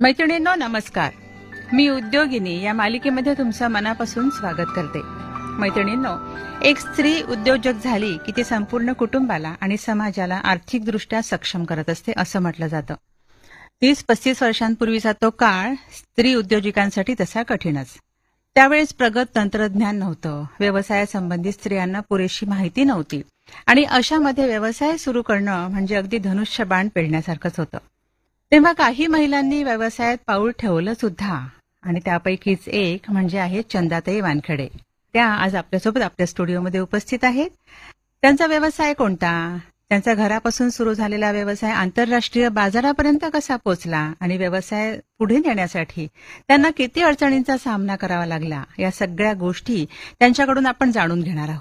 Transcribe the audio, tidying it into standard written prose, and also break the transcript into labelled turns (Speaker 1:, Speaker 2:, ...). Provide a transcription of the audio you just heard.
Speaker 1: मैत्रिणींनो नमस्कार. मी उद्योगिनी या मालिकेमध्ये तुमचं मनापासून स्वागत करते. मैत्रिणींनो, एक स्त्री उद्योजक झाली की ती संपूर्ण कुटुंबाला आणि समाजाला आर्थिकदृष्ट्या सक्षम करत असते असं म्हटलं जातं. 30-35 वर्षांपूर्वीचा तो काळ स्त्री उद्योजकांसाठी तसा कठीणच. त्यावेळेस प्रगत तंत्रज्ञान नव्हतं, व्यवसायासंबंधी स्त्रियांना पुरेशी माहिती नव्हती आणि अशामध्ये व्यवसाय सुरू करणं म्हणजे अगदी धनुष्यबाण पेलण्यासारखंच होतं. तेव्हा काही महिलांनी व्यवसायात पाऊल ठेवलं सुद्धा आणि त्यापैकीच एक म्हणजे आहेत चंदाताई वानखेडे. त्या आज आपल्यासोबत आपल्या स्टुडिओमध्ये उपस्थित आहेत. त्यांचा व्यवसाय कोणता, त्यांचा घरापासून सुरू झालेला व्यवसाय आंतरराष्ट्रीय बाजारापर्यंत कसा पोहोचला आणि व्यवसाय पुढे नेण्यासाठी त्यांना किती अडचणींचा सामना करावा लागला, या सगळ्या गोष्टी त्यांच्याकडून आपण जाणून घेणार आहोत.